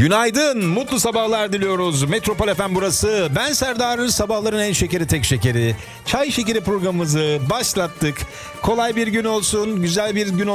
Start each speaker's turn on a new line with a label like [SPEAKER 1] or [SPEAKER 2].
[SPEAKER 1] Günaydın, mutlu sabahlar diliyoruz. Metropol FM burası. Ben Serdar, sabahların en şekeri tek şekeri. Çay şekeri programımızı başlattık. Kolay bir gün olsun, güzel bir gün olsun.